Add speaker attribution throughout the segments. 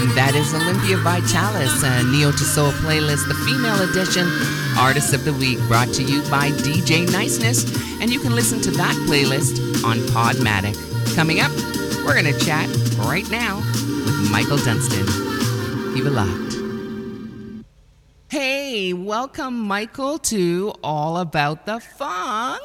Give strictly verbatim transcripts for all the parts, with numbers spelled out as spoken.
Speaker 1: And that is Olympia Vitalis, a Neo to Soul playlist, the female edition, Artist of the Week, brought to you by D J Niceness. And you can listen to that playlist on Podmatic. Coming up, we're going to chat right now with Michael Dunstan. Keep it locked. Hey, welcome, Michael, to All About the Funk.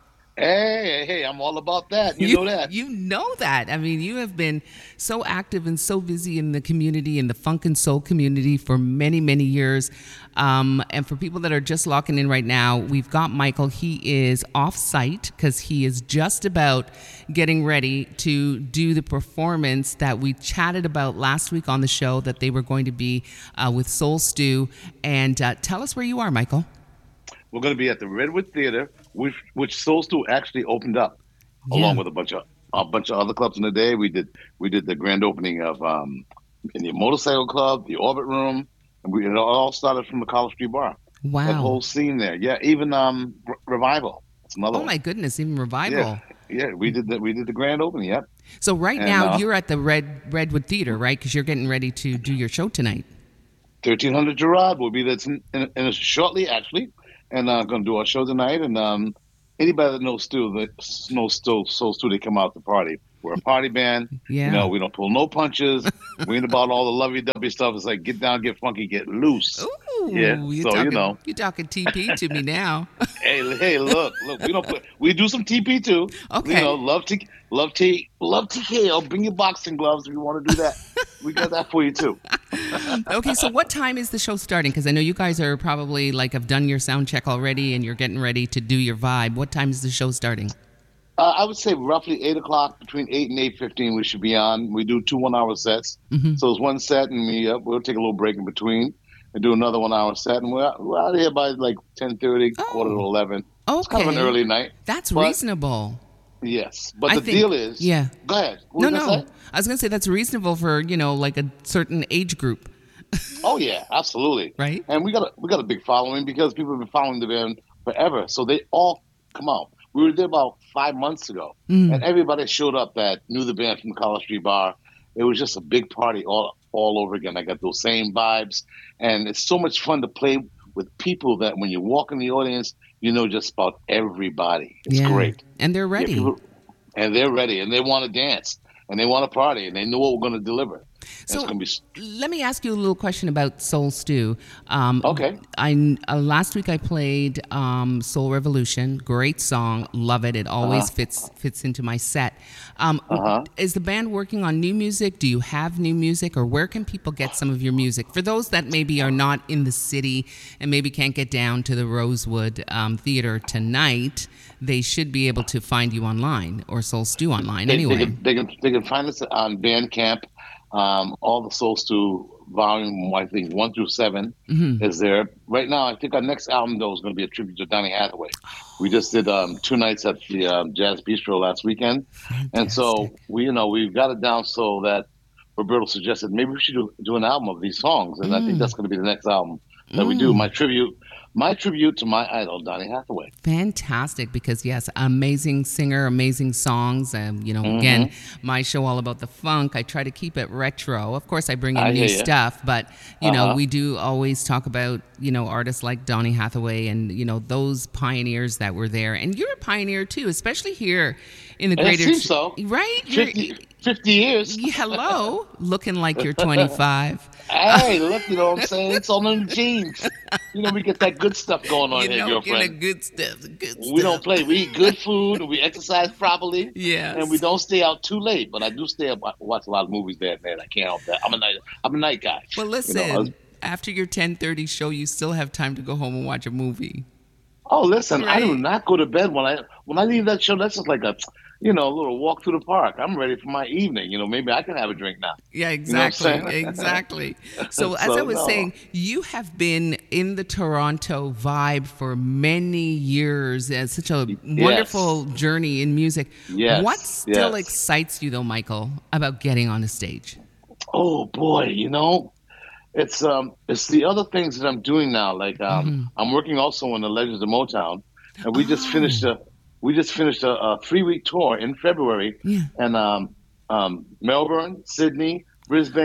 Speaker 2: Hey, hey, I'm all about that. You,
Speaker 1: you
Speaker 2: know that.
Speaker 1: You know that. I mean, you have been so active and so busy in the community, in the funk and soul community for many, many years. Um, and for people that are just locking in right now, we've got Michael. He is off-site because he is just about getting ready to do the performance that we chatted about last week on the show that they were going to be uh, with Soul Stew. And uh, tell us where you are, Michael.
Speaker 2: We're going to be at the Redwood Theater, which which Soul Stew actually opened up, yeah. along with a bunch of a bunch of other clubs in the day. We did we did the grand opening of um, in the Motorcycle Club, the Orbit Room, and we it all started from the College Street Bar.
Speaker 1: Wow,
Speaker 2: that whole scene there. Yeah, even um, Re- Revival. That's another.
Speaker 1: Oh
Speaker 2: one.
Speaker 1: my goodness, even Revival.
Speaker 2: Yeah, yeah, we did the we did the grand opening. Yep.
Speaker 1: So right
Speaker 2: and,
Speaker 1: now
Speaker 2: uh,
Speaker 1: you're at the Red Redwood Theater, right? Because you're getting ready to do your show tonight.
Speaker 2: thirteen hundred Gerard will be there in, in, in shortly, actually. And I'm uh, going to do our show tonight. And um, anybody that knows Stu, that knows Stu, Soul Stew, they come out to party. We're a party band.
Speaker 1: Yeah.
Speaker 2: You know, we don't pull no punches. We ain't about all the lovey-dovey stuff. It's like get down, get funky, get loose.
Speaker 1: Ooh,
Speaker 2: yeah.
Speaker 1: You're
Speaker 2: so
Speaker 1: talking,
Speaker 2: you know,
Speaker 1: you're talking T P to me now.
Speaker 2: hey, hey, look, look. We don't put. We do some T P too.
Speaker 1: Okay.
Speaker 2: You know, love to love T love T K O. Bring your boxing gloves if you want to do that. We got that for you too.
Speaker 1: Okay, so what time is the show starting? Because I know you guys are probably like have done your sound check already and you're getting ready to do your vibe. What time is the show starting?
Speaker 2: Uh, I would say roughly eight o'clock, between eight and eight fifteen. We should be on. We do two one-hour sets,
Speaker 1: mm-hmm.
Speaker 2: so it's one set, and we uh, we'll take a little break in between and do another one-hour set, and we're, we're out of here by like ten thirty,
Speaker 1: oh.
Speaker 2: quarter to eleven.
Speaker 1: Okay,
Speaker 2: it's kind of an early night.
Speaker 1: That's
Speaker 2: but,
Speaker 1: reasonable.
Speaker 2: Yes, but
Speaker 1: I
Speaker 2: the
Speaker 1: think,
Speaker 2: deal is,
Speaker 1: yeah.
Speaker 2: Go ahead. What
Speaker 1: no,
Speaker 2: was
Speaker 1: no.
Speaker 2: say?
Speaker 1: I was gonna say that's reasonable for you know like a certain age group.
Speaker 2: Oh yeah, absolutely.
Speaker 1: Right.
Speaker 2: And we got a we got a big following because people have been following the band forever, so they all come out. We were there about five months ago,
Speaker 1: mm.
Speaker 2: and everybody showed up that knew the band from the College Street Bar. It was just a big party all all over again. I got those same vibes, and it's so much fun to play with people that when you walk in the audience, you know just about everybody. It's
Speaker 1: yeah.
Speaker 2: great.
Speaker 1: And they're ready.
Speaker 2: Yeah, people, and they're ready, and they want to dance, and they want to party, and they know what we're going to deliver.
Speaker 1: So
Speaker 2: it's gonna be...
Speaker 1: let me ask you a little question about Soul Stew. Um,
Speaker 2: okay.
Speaker 1: I uh, last week I played um, Soul Revolution. Great song, love it. It always
Speaker 2: uh-huh.
Speaker 1: fits fits into my set. Um,
Speaker 2: uh-huh.
Speaker 1: Is the band working on new music? Do you have new music, or where can people get some of your music? For those that maybe are not in the city and maybe can't get down to the Rosewood um, Theater tonight, they should be able to find you online or Soul Stew online.
Speaker 2: They,
Speaker 1: anyway,
Speaker 2: they can, they can they can find us on Bandcamp. Um, all the Soul Stew volume, I think one through seven
Speaker 1: mm-hmm.
Speaker 2: is there. Right now, I think our next album though is going to be a tribute to Donny Hathaway. We just did um, two nights at the um, Jazz Bistro last weekend,
Speaker 1: Fantastic.
Speaker 2: And so we, you know, we've got it down so that Roberto suggested maybe we should do, do an album of these songs, and mm. I think that's going to be the next album that mm. we do. My tribute. My tribute to my idol, Donny Hathaway.
Speaker 1: Fantastic, because yes, amazing singer, amazing songs. Um, you know,
Speaker 2: mm-hmm.
Speaker 1: again, my show all about the funk. I try to keep it retro. Of course, I bring in
Speaker 2: I
Speaker 1: new
Speaker 2: hear ya.
Speaker 1: stuff, but you
Speaker 2: uh-huh.
Speaker 1: know, we do always talk about you know artists like Donny Hathaway and you know those pioneers that were there. And you're a pioneer too, especially here in the
Speaker 2: It
Speaker 1: greater
Speaker 2: seems so.
Speaker 1: right.
Speaker 2: fifty, fifty years.
Speaker 1: Hello, looking like you're twenty-five.
Speaker 2: Hey, look, you know what I'm saying? It's on them jeans. You know, we get that good stuff going on
Speaker 1: you
Speaker 2: here,
Speaker 1: know,
Speaker 2: girlfriend.
Speaker 1: The good stuff, the good
Speaker 2: we
Speaker 1: stuff.
Speaker 2: don't play. We eat good food, and we exercise properly.
Speaker 1: Yes.
Speaker 2: And we don't stay out too late. But I do stay up, watch a lot of movies there, man. I can't help that. I'm a night, I'm a night guy.
Speaker 1: Well, listen,
Speaker 2: you know, was,
Speaker 1: after your ten thirty show, you still have time to go home and watch a movie.
Speaker 2: Oh, listen,
Speaker 1: right.
Speaker 2: I do not go to bed when I when I leave that show. That's just like a, you know, a little walk through the park. I'm ready for my evening. You know, maybe I can have a drink now.
Speaker 1: Yeah, exactly,
Speaker 2: you know
Speaker 1: exactly. So,
Speaker 2: so
Speaker 1: as I was
Speaker 2: no.
Speaker 1: saying, you have been in the Toronto vibe for many years. It's such a wonderful
Speaker 2: yes.
Speaker 1: journey in music.
Speaker 2: Yes.
Speaker 1: What still
Speaker 2: yes.
Speaker 1: excites you, though, Michael, about getting on the stage?
Speaker 2: Oh boy, you know, it's um, it's the other things that I'm doing now. Like um,
Speaker 1: mm-hmm.
Speaker 2: I'm working also on the Legends of Motown, and we oh. just finished a. We just finished a, a three-week tour in February,
Speaker 1: yeah.
Speaker 2: and um, um, Melbourne, Sydney, Brisbane,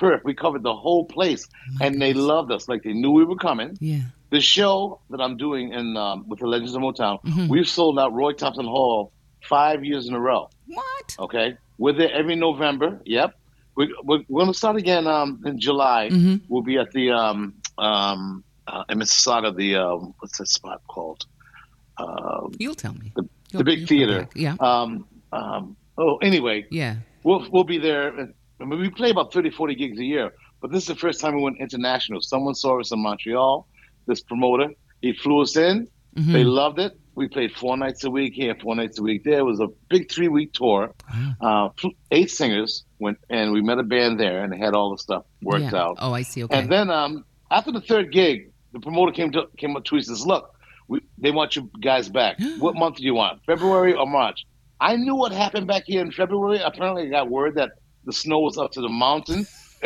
Speaker 2: Perth. We covered the whole place,
Speaker 1: My
Speaker 2: and they
Speaker 1: goodness.
Speaker 2: loved us. Like they knew we were coming.
Speaker 1: Yeah.
Speaker 2: The show that I'm doing in um, with the Legends of Motown,
Speaker 1: Mm-hmm.
Speaker 2: we've sold out Roy Thompson Hall five years in a row.
Speaker 1: What?
Speaker 2: Okay, we're there every November. Yep, we, we're, we're going to start again um, in July.
Speaker 1: Mm-hmm.
Speaker 2: We'll be at the um, um, uh, in Mississauga. The um, what's that spot called? Um,
Speaker 1: You'll tell me.
Speaker 2: the,
Speaker 1: You'll,
Speaker 2: the big
Speaker 1: you'll come
Speaker 2: theater.
Speaker 1: back. Yeah.
Speaker 2: Um, um, oh, anyway,
Speaker 1: Yeah.
Speaker 2: we'll we'll be there. I mean, we play about thirty, forty gigs a year, but this is the first time we went international. Someone saw us in Montreal. This promoter, he flew us in.
Speaker 1: Mm-hmm.
Speaker 2: They loved it. We played four nights a week here, four nights a week there. It was a big three-week tour.
Speaker 1: Wow.
Speaker 2: Uh, eight singers went, and we met a band there, and they had all the stuff worked
Speaker 1: Yeah.
Speaker 2: out.
Speaker 1: Oh, I see. Okay.
Speaker 2: And then um, after the third gig, the promoter came to came up to us and says, "Look, we, they want you guys back. What month do you want? February or March?" I knew what happened back here in February. Apparently, I got word that the snow was up to the mountain,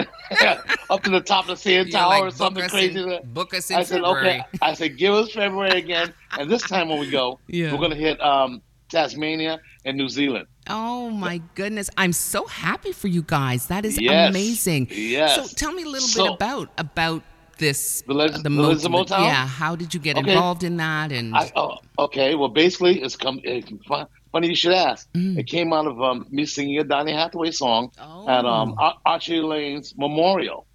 Speaker 2: up to the top of the C N
Speaker 1: You're
Speaker 2: Tower
Speaker 1: like,
Speaker 2: or something
Speaker 1: book us
Speaker 2: crazy.
Speaker 1: in-
Speaker 2: that-
Speaker 1: book us in
Speaker 2: I said,
Speaker 1: February.
Speaker 2: okay. I said, give us February again. And this time when we go,
Speaker 1: Yeah.
Speaker 2: we're going to hit um, Tasmania and New Zealand.
Speaker 1: Oh my goodness! I'm so happy for you guys. That is
Speaker 2: Yes.
Speaker 1: amazing.
Speaker 2: Yes.
Speaker 1: So tell me a little
Speaker 2: So-
Speaker 1: bit about about this.
Speaker 2: The Legends-
Speaker 1: the
Speaker 2: the Legends of
Speaker 1: Mot-
Speaker 2: Motown?
Speaker 1: Yeah. How did you get
Speaker 2: Okay.
Speaker 1: involved in that? And
Speaker 2: I, oh, okay, well, basically, it's come. It's fu- funny you should ask.
Speaker 1: Mm.
Speaker 2: It came out of um, me singing a Donny Hathaway song
Speaker 1: Oh.
Speaker 2: at um, Ar- Archie Lane's memorial.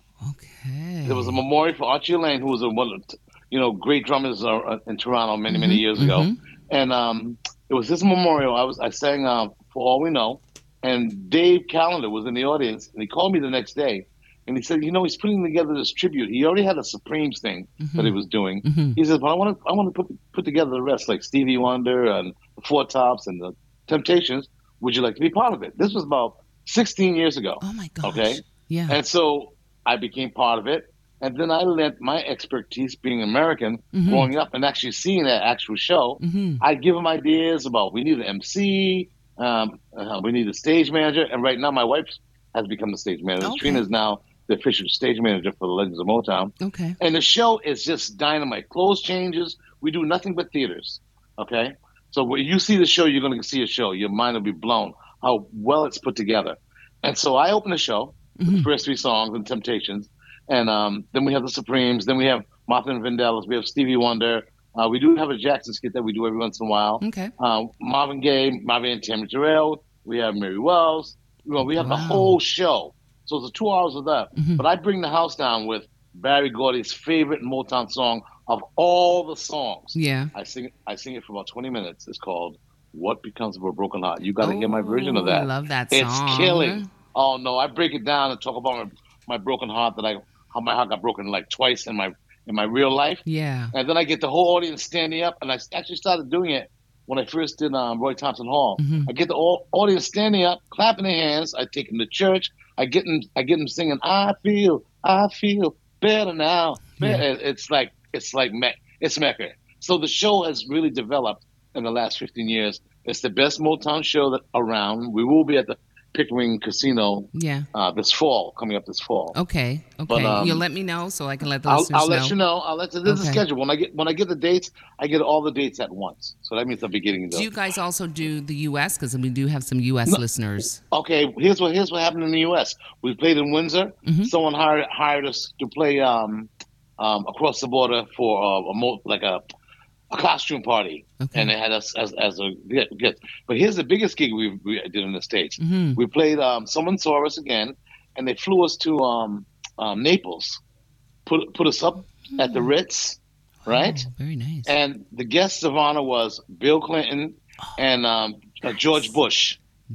Speaker 1: okay.
Speaker 2: There was a memorial for Archie Lane, who was a one of the, you know, great drummers uh, in Toronto many, many
Speaker 1: Mhm,
Speaker 2: years ago.
Speaker 1: mhm.
Speaker 2: And um, it was his memorial. I was I sang um, For All We Know, and Dave Callender was in the audience, and he called me the next day, and he said, you know, he's putting together this tribute. He already had a Supremes thing that he was doing.
Speaker 1: Mhm.
Speaker 2: He says, but I want to I want to put put together the rest, like Stevie Wonder and the Four Tops and the Temptations. Would you like to be part of it? This was about sixteen years ago.
Speaker 1: Oh my gosh.
Speaker 2: Okay.
Speaker 1: Yeah.
Speaker 2: And so I became part of it. And then I lent my expertise, being American,
Speaker 1: Mhm.
Speaker 2: growing up and actually seeing that actual show.
Speaker 1: Mhm.
Speaker 2: I'd give them ideas about we need an M C, um, uh, we need a stage manager. And right now my wife has become the stage manager.
Speaker 1: Okay.
Speaker 2: Trina is now the official stage manager for the Legends of Motown.
Speaker 1: Okay.
Speaker 2: And the show is just dynamite. Clothes changes. We do nothing but theaters. Okay? So when you see the show, you're going to see a show. Your mind will be blown how well it's put together. And so I open the show, with the first three songs and Temptations. And um, then we have the Supremes. Then we have Martha and Vandellas. We have Stevie Wonder. Uh, we do have a Jackson skit that we do every once in a while.
Speaker 1: Okay.
Speaker 2: Um, Marvin Gaye, Marvin and Tammy Terrell. We have Mary Wells. You know, we have
Speaker 1: Wow.
Speaker 2: the whole show. So it's two hours of that.
Speaker 1: Mhm.
Speaker 2: But I bring the house down with Barry Gordy's favorite Motown song of all the songs.
Speaker 1: Yeah.
Speaker 2: I sing it. I sing it for about twenty minutes. It's called "What Becomes of a Broken Heart." You got to hear my version of
Speaker 1: Oh,
Speaker 2: that.
Speaker 1: I love that
Speaker 2: It's
Speaker 1: song.
Speaker 2: killing. Oh no, I break it down and talk about my, my broken heart that I how my heart got broken like twice in my in my real life.
Speaker 1: Yeah.
Speaker 2: And then I get the whole audience standing up, and I actually started doing it when I first did um, Roy Thompson Hall.
Speaker 1: Mhm.
Speaker 2: I get the all, audience standing up, clapping their hands. I take them to church. I get them. I get them singing. I feel. I feel better now.
Speaker 1: Yeah.
Speaker 2: It- It's like it's like me- it's Mecca. So the show has really developed in the last fifteen years. It's the best Motown show that around. We will be at the Pickering Casino
Speaker 1: Yeah.
Speaker 2: uh, this fall, coming up this fall.
Speaker 1: Okay. Okay.
Speaker 2: But, um,
Speaker 1: You'll let me know so I can let the
Speaker 2: I'll,
Speaker 1: listeners
Speaker 2: I'll
Speaker 1: know.
Speaker 2: let you know. I'll let you. This is
Speaker 1: Okay.
Speaker 2: the schedule. When I get when I get the dates, I get all the dates at once. So that means I'm beginning.
Speaker 1: Do
Speaker 2: The,
Speaker 1: you guys also do the U S? Because we do have some U S listeners.
Speaker 2: okay, here's what here's what happened in the U S. We played in Windsor.
Speaker 1: Mhm.
Speaker 2: Someone hired hired us to play um, um, across the border for uh, a mo- like a a costume party,
Speaker 1: Okay.
Speaker 2: and they had us as as a gift. But here's the biggest gig we, we did in the States.
Speaker 1: Mhm.
Speaker 2: We played. Um, someone saw us again, and they flew us to um, um, Naples, put put us up at the Ritz, right?
Speaker 1: Oh, very nice.
Speaker 2: And the guest of honor was Bill Clinton and um, uh, George Bush.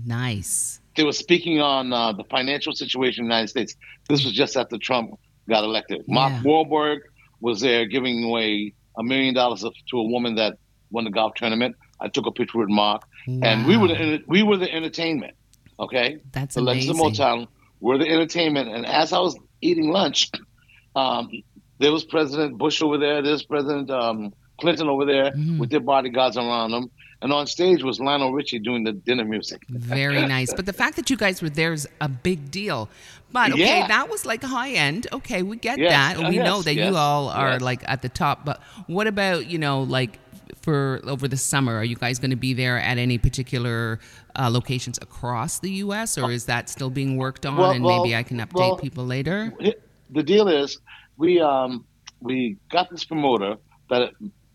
Speaker 1: Nice.
Speaker 2: They were speaking on uh, the financial situation in the United States. This was just after Trump got elected. Mark
Speaker 1: Yeah.
Speaker 2: Wahlberg was there giving away a million dollars to a woman that won the golf tournament. I took a picture with Mark, and we were the we were the entertainment. Okay,
Speaker 1: That's
Speaker 2: the Legends of
Speaker 1: amazing.
Speaker 2: Motown were the entertainment. And as I was eating lunch, um, there was President Bush over there. There's President um, Clinton over there
Speaker 1: Mhm.
Speaker 2: with their bodyguards around them. And on stage was Lionel Richie doing the dinner music.
Speaker 1: Very nice. But the fact that you guys were there is a big deal. But okay,
Speaker 2: Yeah.
Speaker 1: that was like high end. Okay, we get
Speaker 2: Yes.
Speaker 1: that.
Speaker 2: Uh,
Speaker 1: We
Speaker 2: yes,
Speaker 1: know that
Speaker 2: yes,
Speaker 1: you all are
Speaker 2: yes.
Speaker 1: like at the top. But what about, you know, like for over the summer? Are you guys going to be there at any particular uh, locations across the U S, or is that still being worked on?
Speaker 2: Well,
Speaker 1: and
Speaker 2: well,
Speaker 1: maybe I can update
Speaker 2: well,
Speaker 1: people later.
Speaker 2: the deal is we um we got this promoter that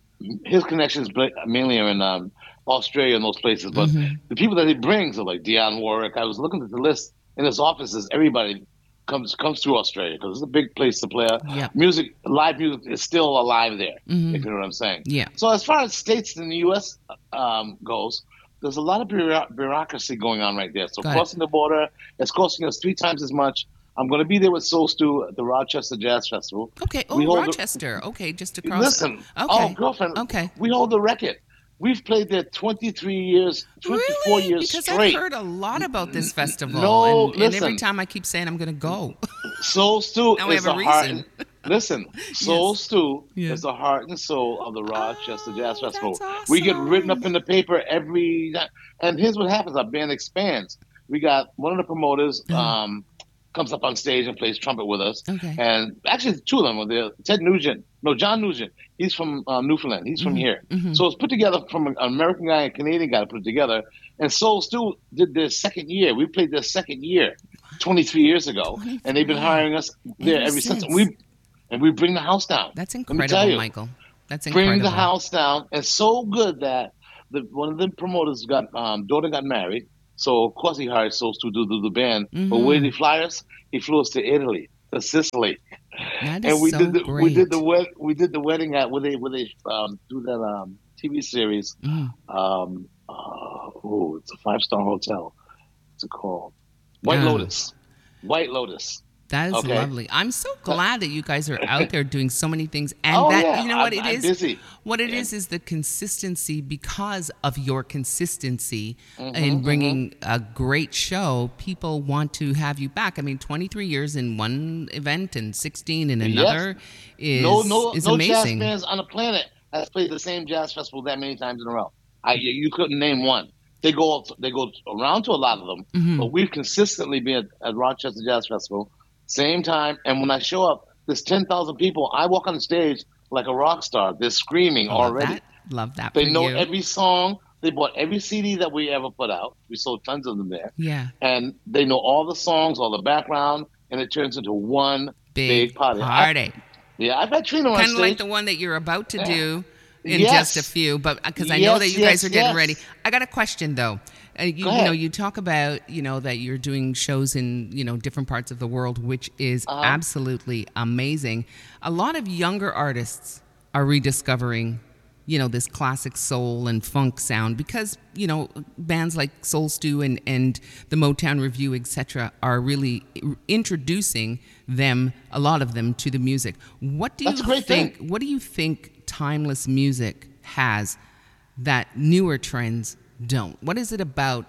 Speaker 2: his connections mainly are in um, Australia and those places, but
Speaker 1: Mm-hmm.
Speaker 2: the people that he brings are like Dionne Warwick. I was looking at the list in his offices. Everybody comes comes through Australia because it's a big place to play.
Speaker 1: Yep.
Speaker 2: Music, live music is still alive there.
Speaker 1: Mm-hmm.
Speaker 2: If you know what I'm saying.
Speaker 1: Yeah.
Speaker 2: So as far as states in the U S um, goes, there's a lot of bureau- bureaucracy going on right there. So
Speaker 1: Got
Speaker 2: crossing
Speaker 1: it.
Speaker 2: the border, it's costing us three times as much. I'm going to be there with Soul Stew at the Rochester Jazz Festival.
Speaker 1: Okay. Oh,
Speaker 2: We hold the-
Speaker 1: Rochester. Okay, just across.
Speaker 2: Listen,
Speaker 1: Okay.
Speaker 2: oh girlfriend,
Speaker 1: Okay.
Speaker 2: we hold the record. We've played there twenty-three years, twenty-four
Speaker 1: Really?
Speaker 2: years
Speaker 1: Because
Speaker 2: straight.
Speaker 1: I've heard a lot about this festival,
Speaker 2: No,
Speaker 1: and, and every
Speaker 2: listen.
Speaker 1: time I keep saying I'm going to go.
Speaker 2: Soul Stew
Speaker 1: Now we
Speaker 2: is
Speaker 1: have
Speaker 2: the
Speaker 1: a
Speaker 2: heart.
Speaker 1: reason.
Speaker 2: And, listen, Soul
Speaker 1: Yes.
Speaker 2: Stew
Speaker 1: Yeah.
Speaker 2: is the heart and soul of the Rochester Jazz
Speaker 1: Oh,
Speaker 2: Festival.
Speaker 1: that's
Speaker 2: We get written up
Speaker 1: awesome.
Speaker 2: in the paper every. And here's what happens: our band expands. We got one of the promoters
Speaker 1: Uh-huh.
Speaker 2: um, comes up on stage and plays trumpet with us,
Speaker 1: Okay.
Speaker 2: and actually two of them were there. Ted Nugent, no, John Nugent. He's from um, Newfoundland. He's from here.
Speaker 1: Mhm.
Speaker 2: So it's put together from an American guy and a Canadian guy to put it together. And Soul Stew did their second year. We played their second year twenty-three years ago, and they've been hiring us there
Speaker 1: Ever
Speaker 2: ever since.
Speaker 1: since.
Speaker 2: We and we bring the house down.
Speaker 1: That's
Speaker 2: Let me tell
Speaker 1: incredible,
Speaker 2: you,
Speaker 1: Michael. That's
Speaker 2: bring
Speaker 1: incredible.
Speaker 2: the house down. And so good that the one of the promoters got um, daughter got married. So of course he hired Soul Stew to do the band. But where did he fly us? He flew us to Italy, to Sicily.
Speaker 1: That is
Speaker 2: And we
Speaker 1: so
Speaker 2: did the
Speaker 1: great.
Speaker 2: we did the wed we did the wedding at where they where they um, do that um, T V series.
Speaker 1: Mm.
Speaker 2: Um, uh, oh, it's a five star hotel. What's it called? White
Speaker 1: Yeah.
Speaker 2: Lotus. White Lotus.
Speaker 1: That is
Speaker 2: Okay.
Speaker 1: lovely. I'm so glad that you guys are out there doing so many things, and
Speaker 2: Oh,
Speaker 1: that
Speaker 2: yeah.
Speaker 1: you know what
Speaker 2: I'm-
Speaker 1: it
Speaker 2: I'm
Speaker 1: is.
Speaker 2: busy.
Speaker 1: What it
Speaker 2: Yeah.
Speaker 1: is is the consistency. Because of your consistency
Speaker 2: Mm-hmm,
Speaker 1: in bringing a great show, people want to have you back. I mean, twenty-three years in one event and sixteen in another is
Speaker 2: No, no,
Speaker 1: is
Speaker 2: no jazz
Speaker 1: amazing.
Speaker 2: bands on the planet has played the same jazz festival that many times in a row. I you you couldn't name one. They go they go around to a lot of them,
Speaker 1: Mm-hmm.
Speaker 2: but we've consistently been at, at Rochester Jazz Festival, same time. And when I show up, there's ten thousand people. I walk on the stage like a rock star. They're screaming
Speaker 1: I love
Speaker 2: already.
Speaker 1: that. Love that
Speaker 2: They
Speaker 1: for
Speaker 2: know
Speaker 1: you.
Speaker 2: every song. They bought every C D that we ever put out. We sold tons of them there.
Speaker 1: Yeah.
Speaker 2: And they know all the songs, all the background, and it turns into one
Speaker 1: Big,
Speaker 2: big, party. I-
Speaker 1: party.
Speaker 2: yeah, I've had Trina on
Speaker 1: Kind of
Speaker 2: stage.
Speaker 1: like the one that you're about to do in
Speaker 2: Yes.
Speaker 1: just a few, but because I know
Speaker 2: Yes,
Speaker 1: that you
Speaker 2: yes,
Speaker 1: guys are getting
Speaker 2: yes.
Speaker 1: ready. I got a question though. Uh, you,
Speaker 2: Go
Speaker 1: you know,
Speaker 2: ahead.
Speaker 1: you talk about you know that you're doing shows in you know different parts of the world, which is
Speaker 2: Uh-huh.
Speaker 1: absolutely amazing. A lot of younger artists are rediscovering you know this classic soul and funk sound because you know bands like Soul Stew and and the Motown Review, et cetera, are really introducing them, a lot of them, to the music. What do
Speaker 2: That's
Speaker 1: you
Speaker 2: a great
Speaker 1: think?
Speaker 2: thing.
Speaker 1: What do you think timeless music has that newer trends don't? What is it about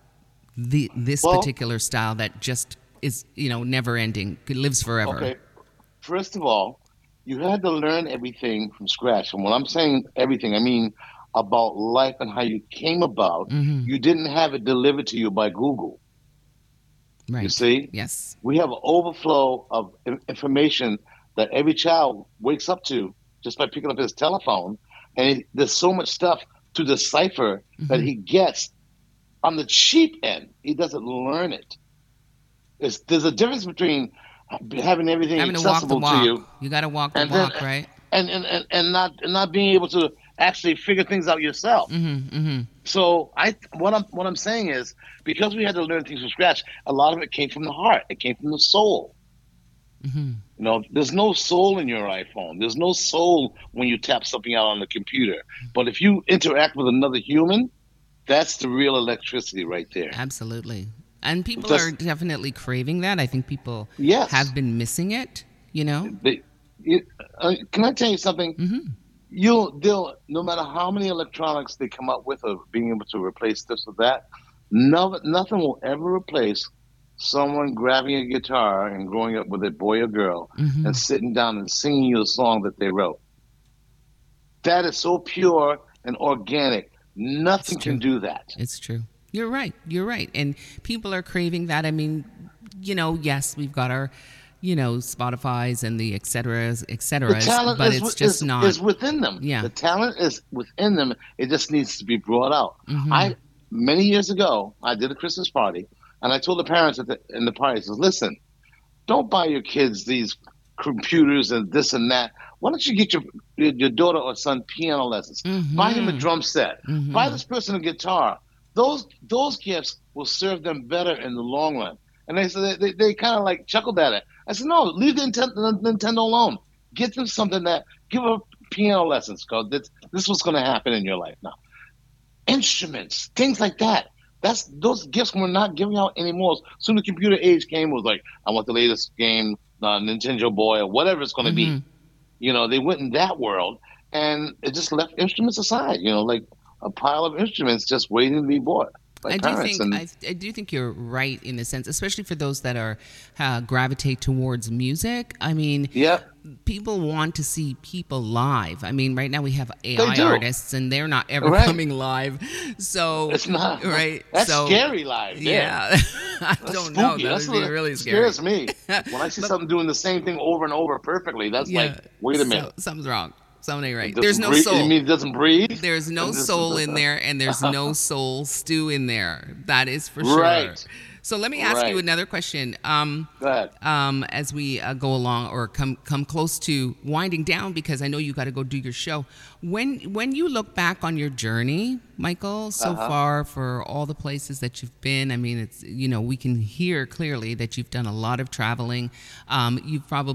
Speaker 1: the this
Speaker 2: Well-
Speaker 1: particular style that just is you know never ending, lives forever?
Speaker 2: Okay. First of all, you had to learn everything from scratch. And when I'm saying everything, I mean about life and how you came about.
Speaker 1: Mhm.
Speaker 2: You didn't have it delivered to you by Google.
Speaker 1: Right.
Speaker 2: You see?
Speaker 1: Yes.
Speaker 2: We have an overflow of in- information that every child wakes up to just by picking up his telephone. And it, there's so much stuff to decipher that he gets on the cheap end. He doesn't learn it. It's, there's a difference between having everything
Speaker 1: Having to walk the
Speaker 2: accessible
Speaker 1: walk.
Speaker 2: to you
Speaker 1: You got to walk the
Speaker 2: and then-
Speaker 1: walk, right?
Speaker 2: and, and, and, and not and not being able to actually figure things out yourself.
Speaker 1: Mm-hmm. Mm-hmm.
Speaker 2: So I what I'm what I'm saying is because we had to learn things from scratch, a lot of it came from the heart. It came from the soul.
Speaker 1: Mm-hmm.
Speaker 2: You know, there's no soul in your iPhone. There's no soul when you tap something out on the computer. But if you interact with another human, that's the real electricity right there.
Speaker 1: Absolutely. And people
Speaker 2: Just-
Speaker 1: are definitely craving that. I think people
Speaker 2: Yes.
Speaker 1: have been missing it, you know?
Speaker 2: They, you, uh, can I tell you something?
Speaker 1: Mm-hmm.
Speaker 2: You'll, they'll, no matter how many electronics they come up with of being able to replace this or that, no, nothing will ever replace someone grabbing a guitar and growing up with a boy or girl
Speaker 1: Mm-hmm.
Speaker 2: and sitting down and singing you a song that they wrote. That is so pure and organic. Nothing
Speaker 1: It's
Speaker 2: can
Speaker 1: true.
Speaker 2: do that.
Speaker 1: It's true. You're right. You're right. And people are craving that. I mean, you know, yes, we've got our you know, Spotify's and the et ceteras, et
Speaker 2: The
Speaker 1: ceteras,
Speaker 2: talent
Speaker 1: but
Speaker 2: is,
Speaker 1: it's
Speaker 2: wi-
Speaker 1: just
Speaker 2: is
Speaker 1: not.
Speaker 2: is within them.
Speaker 1: Yeah.
Speaker 2: The talent is within them. It just needs to be brought out.
Speaker 1: Hmm.
Speaker 2: I Many years ago, I did a Christmas party, and I told the parents at the in the party, I said, "Listen, don't buy your kids these computers and this and that. Why don't you get your your, your daughter or son piano lessons? Buy him a
Speaker 1: Hmm.
Speaker 2: drum set. Buy
Speaker 1: Hmm.
Speaker 2: this person a guitar. Those those gifts will serve them better in the long run." And they said they, they, they kind of like chuckled at it. I said, "No, leave the Nintendo, Nintendo alone. Get them something that give them piano lessons, because this this is what's going to happen in your life now. Instruments, things like that. That's those gifts we're not giving out anymore. Soon the computer age came, was like, I want the latest game, uh, Nintendo Boy or whatever it's going to be.
Speaker 1: Hmm.
Speaker 2: You know, they went in that world, and it just left instruments aside. You know, like a pile of instruments just waiting to be bought by
Speaker 1: I do
Speaker 2: parents.
Speaker 1: think
Speaker 2: And
Speaker 1: I, I do think you're right in a sense, especially for those that are uh, gravitate towards music. I mean,
Speaker 2: yeah,
Speaker 1: people want to see people live. I mean, right now we have
Speaker 2: they
Speaker 1: A I
Speaker 2: do.
Speaker 1: artists, and they're not ever
Speaker 2: Right.
Speaker 1: coming live. So,
Speaker 2: It's not
Speaker 1: right.
Speaker 2: That's
Speaker 1: so,
Speaker 2: scary live. There.
Speaker 1: Yeah, I
Speaker 2: That's
Speaker 1: don't know.
Speaker 2: spooky.
Speaker 1: That
Speaker 2: That's
Speaker 1: would be
Speaker 2: what
Speaker 1: really scary.
Speaker 2: scares me. When I see
Speaker 1: But-
Speaker 2: something doing the same thing over and over perfectly, that's
Speaker 1: Yeah.
Speaker 2: like, wait a
Speaker 1: So-
Speaker 2: minute.
Speaker 1: something's wrong. Something ain't right.
Speaker 2: It
Speaker 1: There's
Speaker 2: doesn't
Speaker 1: no
Speaker 2: breathe-
Speaker 1: soul.
Speaker 2: You mean it doesn't breathe?
Speaker 1: There's no
Speaker 2: This is-
Speaker 1: soul in there, and there's no soul stew in there. That is for sure.
Speaker 2: Right.
Speaker 1: So let me ask you
Speaker 2: Right.
Speaker 1: another question. Um,
Speaker 2: Go ahead.
Speaker 1: um, as we uh, go along or come come close to winding down, because I know you got to go do your show. When when you look back on your journey, Michael, so
Speaker 2: Uh-huh.
Speaker 1: far for all the places that you've been, I mean, it's you know we can hear clearly that you've done a lot of traveling. Um, you've probably